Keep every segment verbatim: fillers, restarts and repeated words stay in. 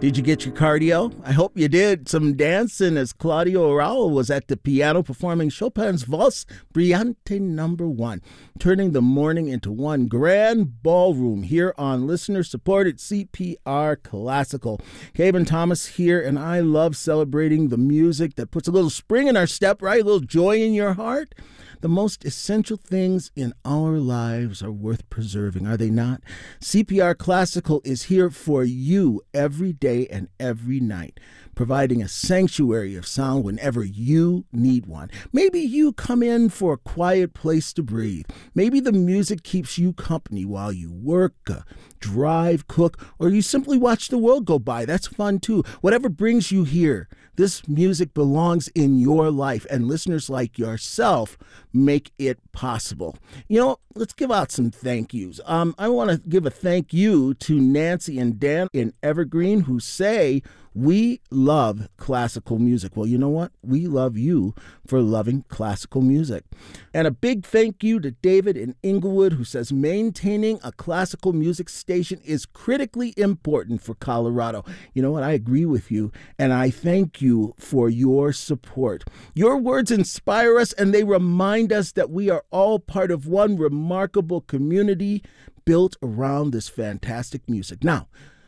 Did you get your cardio? I hope you did. Some dancing as Claudio Araujo was at the piano performing Chopin's Valse Brillante number one, turning the morning into one grand ballroom here on listener-supported C P R Classical. Caben Thomas here, and I love celebrating the music that puts a little spring in our step, right? A little joy in your heart. The most essential things in our lives are worth preserving, are they not? C P R Classical is here for you every day and every night, providing a sanctuary of sound whenever you need one. Maybe you come in for a quiet place to breathe. Maybe the music keeps you company while you work, uh, drive, cook, or you simply watch the world go by. That's fun too. Whatever brings you here, this music belongs in your life, and listeners like yourself make it possible. You know, let's give out some thank yous. Um, I want to give a thank you to Nancy and Dan in Evergreen, who say, we love classical music. Well, you know what? We love you for loving classical music. And a big thank you to David in Inglewood, who says maintaining a classical music station is critically important for Colorado. You know what? I agree with you, and I thank you for your support. Your words inspire us, and they remind us that we are all part of one remarkable community built around this fantastic music. Now,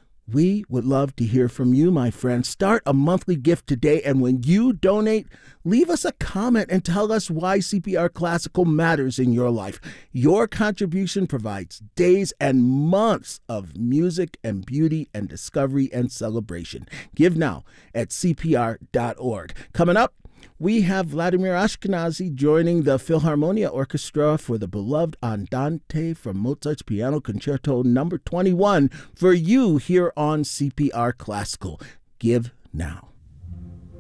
we would love to hear from you, my friends. Start a monthly gift today, and when you donate, leave us a comment and tell us why C P R Classical matters in your life. Your contribution provides days and months of music and beauty and discovery and celebration. Give now at C P R dot org. Coming up, we have Vladimir Ashkenazy joining the Philharmonia Orchestra for the beloved Andante from Mozart's Piano Concerto number twenty-one for you here on C P R Classical. Give now.